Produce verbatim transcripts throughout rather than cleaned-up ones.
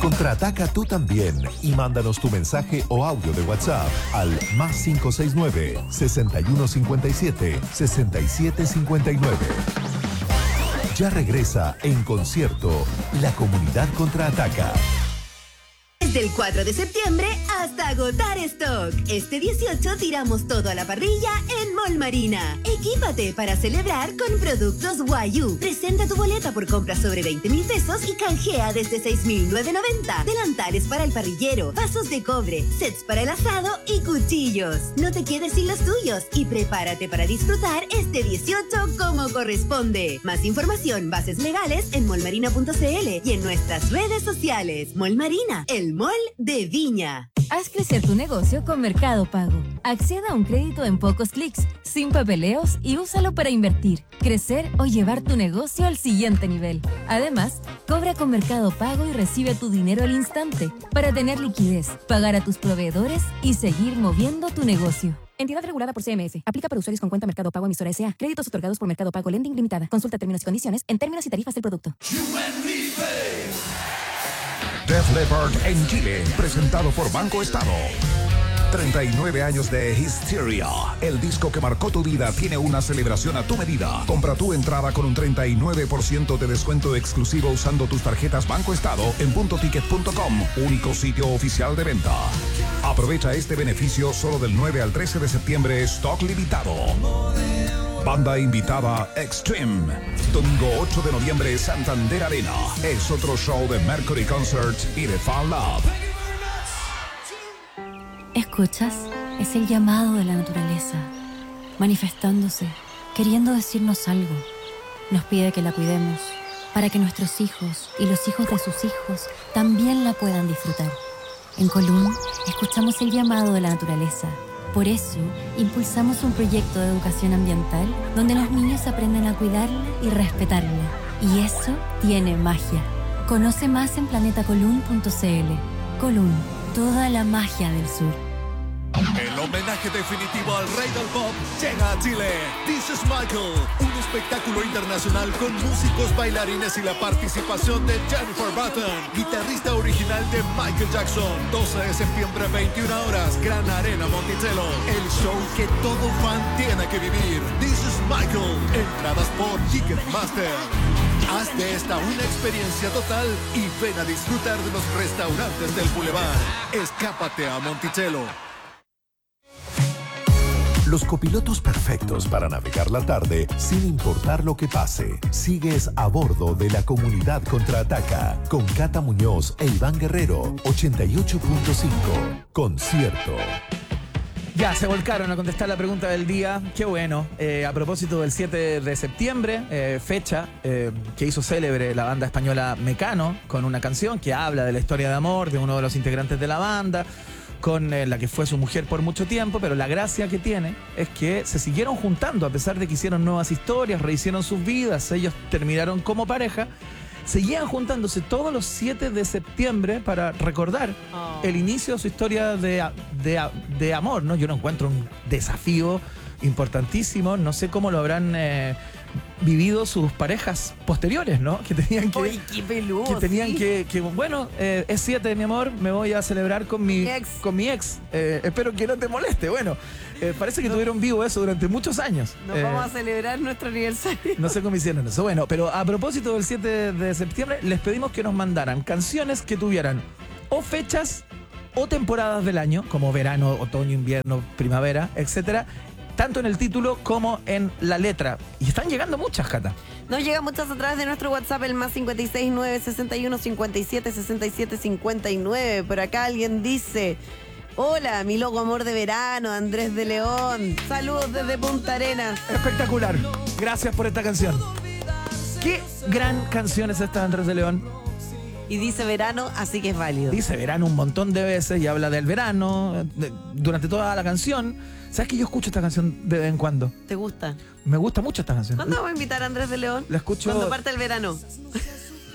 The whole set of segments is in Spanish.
Contraataca tú también y mándanos tu mensaje o audio de WhatsApp al más cinco seis nueve, seis uno cinco siete, seis siete cinco nueve. Ya regresa en concierto La Comunidad Contraataca. Desde el cuatro de septiembre hasta agotar stock. Este dieciocho tiramos todo a la parrilla en Mall Marina. Equípate para celebrar con productos Guayú. Presenta tu boleta por compras sobre veinte mil pesos y canjea desde seis mil novecientos noventa. Delantales para el parrillero, vasos de cobre, sets para el asado y cuchillos. No te quedes sin los tuyos y prepárate para disfrutar este dieciocho como corresponde. Más información, bases legales en mallmarina punto cl y en nuestras redes sociales. Mall Marina, el mall de Viña. Haz crecer tu negocio con Mercado Pago. Acceda a un crédito en pocos clics, sin papeleos y úsalo para invertir, crecer o llevar tu negocio al siguiente nivel. Además, cobra con Mercado Pago y recibe tu dinero al instante para tener liquidez, pagar a tus proveedores y seguir moviendo tu negocio. Entidad regulada por C M F. Aplica para usuarios con cuenta Mercado Pago emisora S A. Créditos otorgados por Mercado Pago Lending Limitada. Consulta términos y condiciones en términos y tarifas del producto. Def Leppard en Chile, presentado por Banco Estado. treinta y nueve años de Hysteria. El disco que marcó tu vida tiene una celebración a tu medida. Compra tu entrada con un treinta y nueve por ciento de descuento exclusivo usando tus tarjetas Banco Estado en punto ticket punto com, único sitio oficial de venta. Aprovecha este beneficio solo del nueve al trece de septiembre, stock limitado. Banda invitada Extreme. Domingo ocho de noviembre, Santander Arena. Es otro show de Mercury Concert y de Fan Love. ¿Escuchas? Es el llamado de la naturaleza, manifestándose, queriendo decirnos algo. Nos pide que la cuidemos, para que nuestros hijos y los hijos de sus hijos también la puedan disfrutar. En Colún, escuchamos el llamado de la naturaleza. Por eso, impulsamos un proyecto de educación ambiental donde los niños aprenden a cuidarla y respetarla. Y eso tiene magia. Conoce más en planeta colún punto cl. Colún, toda la magia del sur. El homenaje definitivo al rey del pop llega a Chile. This is Michael, un espectáculo internacional con músicos, bailarines y la participación de Jennifer Button, guitarrista original de Michael Jackson. doce de septiembre, veintiuna horas, Gran Arena Monticello. El show que todo fan tiene que vivir. This is Michael. Entradas por Ticketmaster. Haz de esta una experiencia total y ven a disfrutar de los restaurantes del Boulevard. Escápate a Monticello. Los copilotos perfectos para navegar la tarde sin importar lo que pase. Sigues a bordo de La Comunidad Contraataca con Cata Muñoz e Iván Guerrero. ochenta y ocho punto cinco. Concierto. Ya, se volcaron a contestar la pregunta del día. Qué bueno. Eh, a propósito del siete de septiembre, eh, fecha eh, que hizo célebre la banda española Mecano con una canción que habla de la historia de amor de uno de los integrantes de la banda, con eh, la que fue su mujer por mucho tiempo, pero la gracia que tiene es que se siguieron juntando a pesar de que hicieron nuevas historias, rehicieron sus vidas, ellos terminaron como pareja, seguían juntándose todos los siete de septiembre para recordar oh. el inicio de su historia de, de, de amor, ¿no? Yo lo encuentro un desafío importantísimo, no sé cómo lo habrán eh, vivido sus parejas posteriores, ¿no? Que tenían que... Oye, qué peludo, que tenían sí. que, que, bueno, eh, es siete, mi amor, me voy a celebrar con mi, mi ex. Con mi ex. Eh, espero que no te moleste. Bueno, eh, parece que no. tuvieron vivo eso durante muchos años. Nos eh, vamos a celebrar nuestro aniversario. No sé cómo hicieron eso. Bueno, pero a propósito del siete de septiembre, les pedimos que nos mandaran canciones que tuvieran o fechas o temporadas del año, como verano, otoño, invierno, primavera, etcétera, tanto en el título como en la letra. Y están llegando muchas, Jata. Nos llegan muchas a través de nuestro WhatsApp, el más cincuenta y seis, nueve sesenta y uno, cincuenta y siete, sesenta y siete, cincuenta y nueve. Por acá alguien dice: hola, mi loco amor de verano, Andrés de León. Saludos desde Punta Arenas. Espectacular. Gracias por esta canción. Qué gran canción es esta de Andrés de León. Y dice verano, así que es válido. Dice verano un montón de veces y habla del verano de, durante toda la canción. ¿Sabes que yo escucho esta canción de vez en cuando? ¿Te gusta? Me gusta mucho esta canción. ¿Cuándo vamos a invitar a Andrés de León? La escucho... Cuando parte el verano.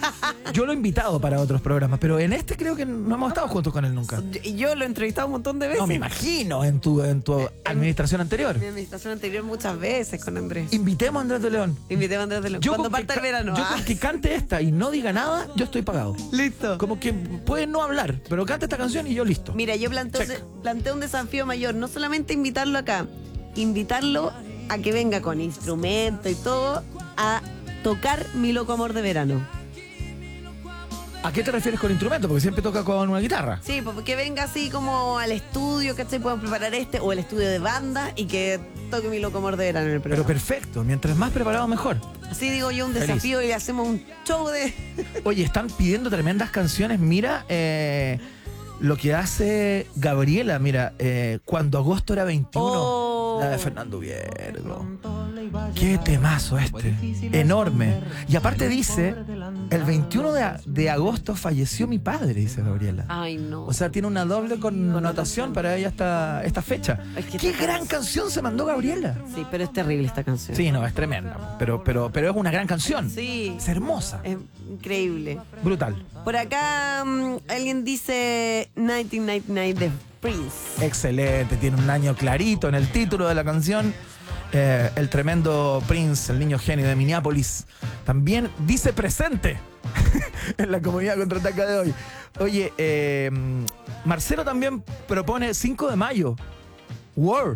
Yo lo he invitado para otros programas, pero en este creo que no hemos estado juntos con él nunca. Y yo lo he entrevistado un montón de veces. No, me imagino, en tu, en tu administración anterior. En mi administración anterior muchas veces con Andrés. Invitemos a Andrés de León. Invitemos a Andrés de León. Yo Cuando con que parta el ca- verano. Yo ah. con que cante esta y no diga nada, yo estoy pagado. Listo. Como que puede no hablar, pero canta esta canción y yo listo. Mira, yo planteo, Check. planteo un desafío mayor. No solamente invitarlo acá, invitarlo a que venga con instrumento y todo a tocar Mi Loco Amor de Verano. ¿A qué te refieres con instrumento? Porque siempre toca con una guitarra. Sí, pues que venga así como al estudio, que se puedan preparar este, o el estudio de banda, y que toque Mi Loco Amor de Verano en el Pero programa. perfecto, mientras más preparado mejor. Así digo yo, un Feliz. desafío y le hacemos un show de... Oye, están pidiendo tremendas canciones. Mira eh, lo que hace Gabriela. Mira, eh, cuando agosto era veintiuno, Oh. la de Fernando Viergo. Qué temazo este. Enorme. Y aparte dice, el veintiuno de, a- de agosto falleció mi padre, dice Gabriela. Ay, no. O sea, tiene una doble connotación para ella esta, esta fecha. Es que Qué esta gran canción- canción se mandó Gabriela. Sí, pero es terrible esta canción. Sí, no, es tremenda. Pero, pero, pero es una gran canción. Sí. Es hermosa. Es increíble. Brutal. Por acá mm, alguien dice mil novecientos noventa y nueve de Prince. Excelente, tiene un año clarito en el título de la canción. Eh, el tremendo Prince, el niño genio de Minneapolis, también dice presente en la comunidad contraataca de hoy. Oye, eh, Marcelo también propone cinco de mayo. War.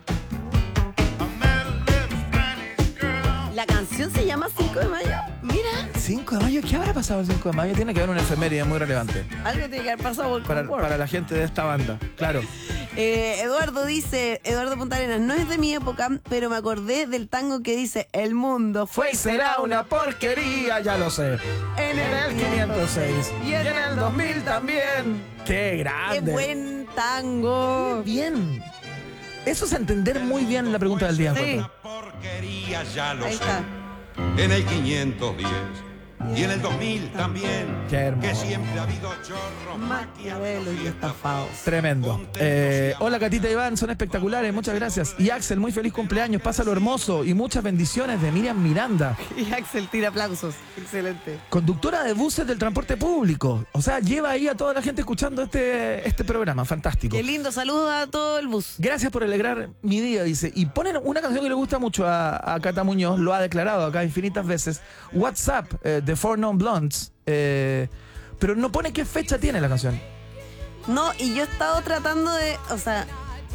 La canción se llama cinco de mayo. Mira, cinco de mayo, ¿qué habrá pasado el cinco de mayo? Tiene que haber una efeméride muy relevante algo tiene que haber pasado por para, por- para la gente de esta banda. Claro. Eh, Eduardo dice, Eduardo Punta Arenas, no es de mi época, pero me acordé del tango que dice El mundo Fue y será una porquería, ya lo sé. en En el quinientos seis. Y en el dos mil también. ¡Qué grande! ¡Qué buen tango! Bien. Eso es entender muy bien la pregunta del día. Sí. encuentro. Porquería, ya lo Ahí sé. está. En el quinientos diez y en el dos mil también. Qué hermoso. Que siempre ha habido chorros, Maquiavelo y estafados. Tremendo. Eh, hola, Catita y Iván, son espectaculares, muchas gracias. Y Axel, muy feliz cumpleaños, pásalo hermoso y muchas bendiciones de Miriam Miranda, Y Axel tira aplausos. Excelente. conductora de buses del transporte público. O sea, lleva ahí a toda la gente escuchando este, este programa, fantástico. Qué lindo, saludos a todo el bus. Gracias por alegrar mi día, dice. Y ponen una canción que le gusta mucho a, a Cata Muñoz, lo ha declarado acá infinitas veces. WhatsApp, eh, The Four Non Blondes. eh, pero no pone qué fecha tiene la canción. No, y yo he estado tratando de, o sea,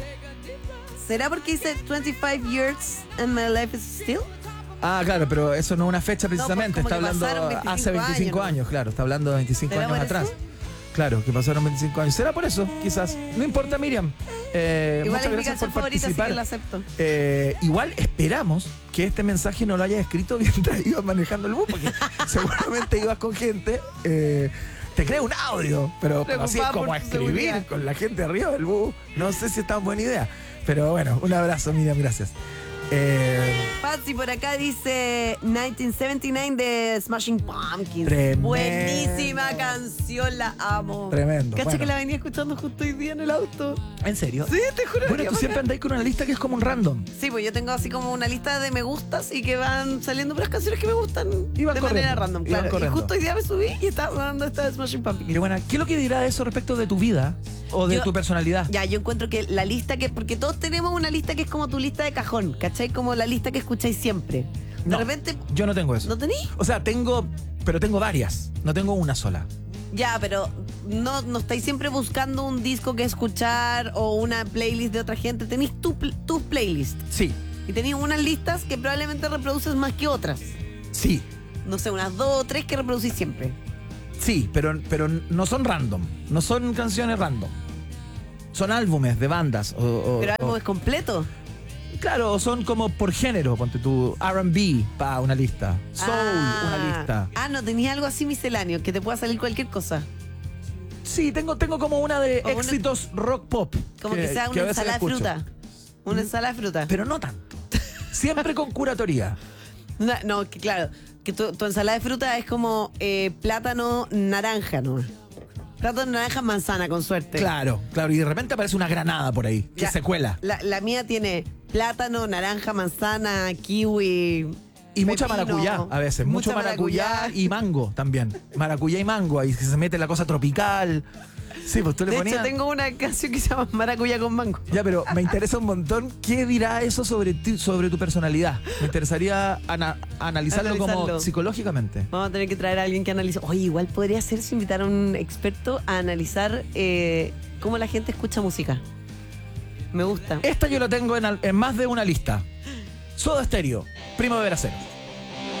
¿será porque dice veinticinco years and my life is still? Ah, claro, pero eso no es una fecha precisamente. pues, como está que hablando pasaron veinticinco hace veinticinco años, años, ¿no? claro. Está hablando de veinticinco ¿Será años por atrás. eso? Claro, que pasaron veinticinco años. ¿Será por eso? Quizás. No importa, Miriam. Eh, Igual es muchas mi gracias por canción favorita, así participar. que la acepto. Eh, igual esperamos que este mensaje no lo hayas escrito mientras ibas manejando el bus, porque seguramente ibas con gente. eh, te crea un audio, pero, pero así es Preocupada como por a tu escribir seguridad. con la gente arriba del bus. No sé si es tan buena idea. Pero bueno, un abrazo, Miriam, gracias. Eh, Patsy por acá dice mil novecientos setenta y nueve de Smashing Pumpkins. Tremendo. Buenísima canción, la amo. Tremendo, Cacha bueno. que la venía escuchando justo hoy día en el auto. ¿En serio? Sí, te juro. Bueno, que tú bacán. siempre andáis con una lista que es como un random. Sí, pues yo tengo así como una lista de me gustas y que van saliendo puras canciones que me gustan Y van de corriendo, manera random, y van claro. Y corriendo. justo hoy día me subí y estaba sonando esta de Smashing Pumpkins. Mira, bueno, ¿qué es lo que dirá eso respecto de tu vida o de Yo- tu personalidad? Ya, yo encuentro que la lista que... Porque todos tenemos una lista que es como tu lista de cajón, ¿cachai? Como la lista que escucháis siempre. De No, repente... yo no tengo eso. ¿No tení? O sea, tengo, pero tengo varias. No tengo una sola. Ya, pero no, no estáis siempre buscando un disco que escuchar o una playlist de otra gente. Tenéis tu, pl- tus playlists. Sí, Y tenéis unas listas que probablemente reproduces más que otras. sí, No sé, unas dos o tres que reproducís siempre. sí, pero, pero no son random. No son canciones random. Son álbumes de bandas. O, o- Pero o- álbumes completos. claro, son como por género. Ponte tu R and B para una lista. Soul, Ah. una lista. Ah, no, tenía algo así misceláneo, que te pueda salir cualquier cosa. Sí, tengo, tengo como una de O una- éxitos rock pop. Como que, sea a una veces ensalada de escucho. fruta. Una ensalada de fruta. Pero no tanto. Siempre con curatoría. No, no, que claro, que tu, tu ensalada de fruta es como eh, plátano naranja, ¿no? Plátano naranja manzana, con suerte. Claro, claro. Y de repente aparece una granada por ahí, que Ya, se cuela. La, la mía tiene plátano, naranja, manzana, kiwi, Y mucha pepino, maracuyá a veces, mucho mucha maracuyá, maracuyá. y mango también. Maracuyá y mango, ahí se mete la cosa tropical. Sí, pues tú le De ponías. hecho, tengo una canción que se llama Maracuyá con mango. Ya, pero me interesa un montón qué dirá eso sobre ti, sobre tu personalidad. Me interesaría ana- analizarlo, Analizarlo. como psicológicamente. Vamos a tener que traer a alguien que analice. Oye, igual podría ser si invitar a un experto a analizar eh, cómo la gente escucha música. Me gusta. Esta yo la tengo en, al- en más de una lista. Soda Stereo, Primavera Cero.